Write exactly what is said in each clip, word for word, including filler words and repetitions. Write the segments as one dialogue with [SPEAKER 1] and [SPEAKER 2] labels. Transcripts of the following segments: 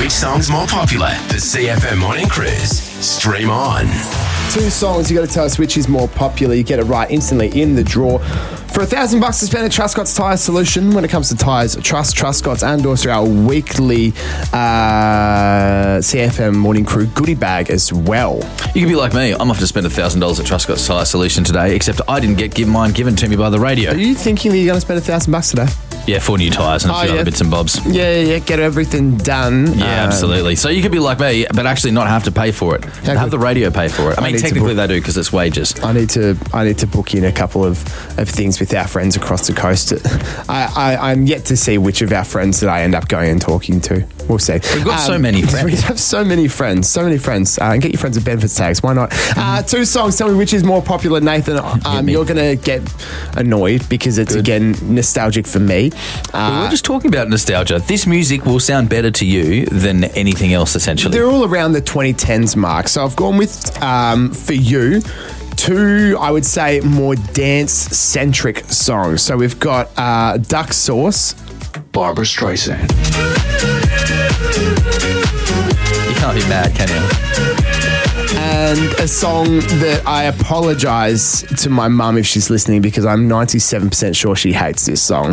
[SPEAKER 1] Which song's more popular? The C F M Morning Cruise. Stream on.
[SPEAKER 2] Two songs, you got to tell us which is more popular. You get it right instantly in the draw. For a thousand bucks to spend at Truscott's Tyre Solution. When it comes to tyres, trust Truscott's, and also our weekly uh, C F M Morning Crew goodie bag as well.
[SPEAKER 3] You can be like me. I'm off to spend a thousand dollars at Truscott's Tyre Solution today, except I didn't get give mine given to me by the radio.
[SPEAKER 2] Are you thinking that you're going to spend a thousand bucks today?
[SPEAKER 3] Yeah, four new tyres and a few
[SPEAKER 2] Oh, yeah.
[SPEAKER 3] other bits and bobs.
[SPEAKER 2] Yeah, yeah, get everything done.
[SPEAKER 3] Yeah,
[SPEAKER 2] Um,
[SPEAKER 3] absolutely. So you could be like me, but actually not have to pay for it.
[SPEAKER 2] Yeah,
[SPEAKER 3] have
[SPEAKER 2] good.
[SPEAKER 3] the radio pay for it. I,
[SPEAKER 2] I
[SPEAKER 3] mean,
[SPEAKER 2] need to
[SPEAKER 3] technically
[SPEAKER 2] book-
[SPEAKER 3] they do because it's wages.
[SPEAKER 2] I need to I need to book in a couple of, of things with our friends across the coast. I, I, I'm yet to see which of our friends that I end up going and talking to. We'll see.
[SPEAKER 3] We've got so many friends.
[SPEAKER 2] We have so many friends. So many friends. Uh, and get your friends with benefits tags. Why not? Uh, two songs. Tell me which is more popular, Nathan. Um,
[SPEAKER 3] me.
[SPEAKER 2] you're going to get annoyed because it's, again, nostalgic for me.
[SPEAKER 3] we
[SPEAKER 2] Uh,
[SPEAKER 3] were just talking about nostalgia. This music will sound better to you than anything else, essentially.
[SPEAKER 2] They're all around the twenty tens mark. So I've gone with, um, for you, two, I would say, more dance-centric songs. So we've got uh, Duck Sauce.
[SPEAKER 4] Barbara Streisand.
[SPEAKER 3] You can't be mad, can you?
[SPEAKER 2] And a song that I apologise to my mum if she's listening because I'm ninety-seven percent sure she hates this song.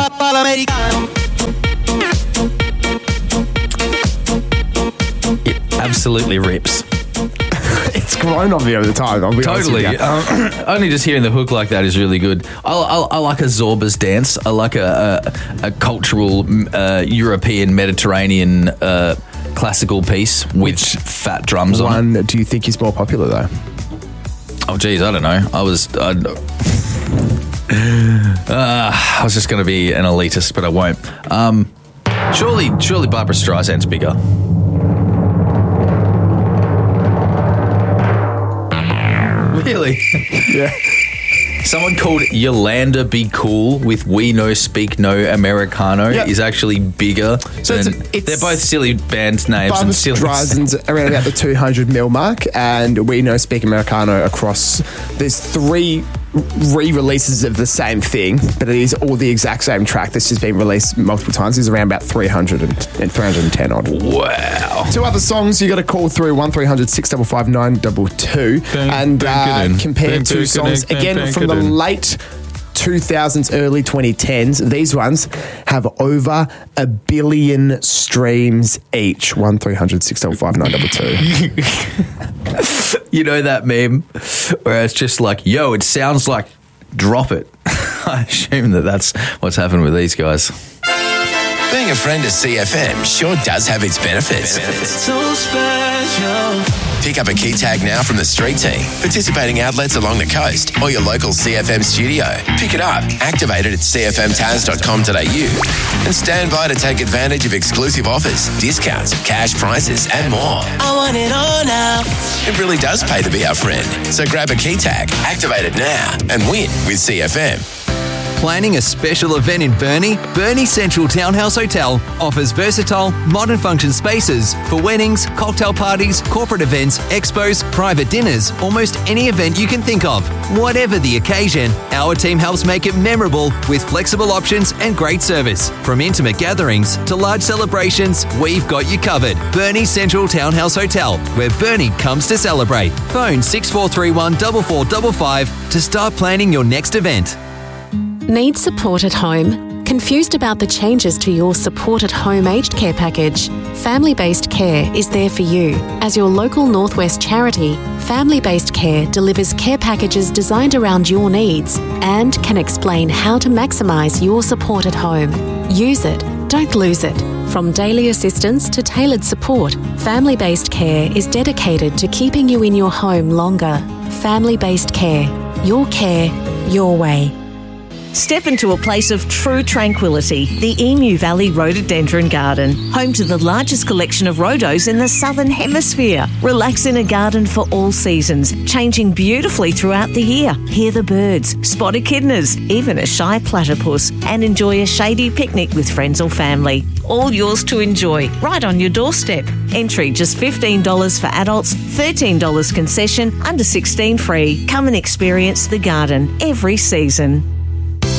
[SPEAKER 3] It absolutely rips.
[SPEAKER 2] It's grown on me over the time. I'll be honest with
[SPEAKER 3] Totally.
[SPEAKER 2] you.
[SPEAKER 3] Um, only just hearing the hook like that is really good. I, I, I like a Zorba's dance. I like a, a, a cultural uh, European Mediterranean uh, classical piece with fat drums on it.
[SPEAKER 2] One, do you think is more popular though?
[SPEAKER 3] Oh, geez, I don't know. I was... I, uh, I was just going to be an elitist, but I won't. Um, surely, surely Barbara Streisand's bigger. Really?
[SPEAKER 2] Yeah.
[SPEAKER 3] Someone called Yolanda Be Cool with We No Speak No Americano
[SPEAKER 2] Yep.
[SPEAKER 3] is actually bigger.
[SPEAKER 2] So it's-
[SPEAKER 3] than,
[SPEAKER 2] it's-
[SPEAKER 3] they're both silly band names.
[SPEAKER 2] Barbara
[SPEAKER 3] and silly
[SPEAKER 2] Streisand's around about the two hundred mil mark, and We Know Speak Americano across. There's three re-releases of the same thing, but it is all the exact same track that's just been released multiple times. It's around about three hundred and, and three hundred ten odd.
[SPEAKER 3] Wow.
[SPEAKER 2] Two other songs you got to call through one three hundred six five five nine two two and uh, compare two songs again from the late two thousands, early twenty tens. These ones have over a billion streams each. one three hundred six five five nine two two.
[SPEAKER 3] You know that meme where it's just like, yo, it sounds like drop it. I assume that that's what's happened with these guys.
[SPEAKER 1] Being a friend of C F M sure does have its benefits.
[SPEAKER 5] So special.
[SPEAKER 1] Pick up a key tag now from the street team, participating outlets along the coast, or your local C F M studio. Pick it up, activate it at c f m taz dot com dot a u, and stand by to take advantage of exclusive offers, discounts, cash prizes, and more.
[SPEAKER 5] I want it all now.
[SPEAKER 1] It really does pay to be our friend. So grab a key tag, activate it now, and win with C F M.
[SPEAKER 6] Planning a special event in Burnie? Burnie Central Townhouse Hotel offers versatile, modern function spaces for weddings, cocktail parties, corporate events, expos, private dinners, almost any event you can think of. Whatever the occasion, our team helps make it memorable with flexible options and great service. From intimate gatherings to large celebrations, we've got you covered. Burnie Central Townhouse Hotel, where Burnie comes to celebrate. Phone six four three one four four five five to start planning your next event.
[SPEAKER 7] Need support at home? Confused about the changes to your support at home aged care package? Family Based Care is there for you. As your local Northwest charity, Family Based Care delivers care packages designed around your needs and can explain how to maximise your support at home. Use it, don't lose it. From daily assistance to tailored support, Family Based Care is dedicated to keeping you in your home longer. Family Based Care. Your care, your way.
[SPEAKER 8] Step into a place of true tranquility, the Emu Valley Rhododendron Garden, home to the largest collection of rhodos in the Southern Hemisphere. Relax in a garden for all seasons, changing beautifully throughout the year. Hear the birds, spot echidnas, even a shy platypus, and enjoy a shady picnic with friends or family. All yours to enjoy, right on your doorstep. Entry just fifteen dollars for adults, thirteen dollars concession, under sixteen free. Come and experience the garden every season.